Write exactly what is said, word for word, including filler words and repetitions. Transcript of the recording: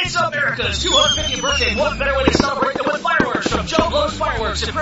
It's America's two hundred fiftieth birthday, and what better way to celebrate than with fireworks from Joe Blow's Fireworks.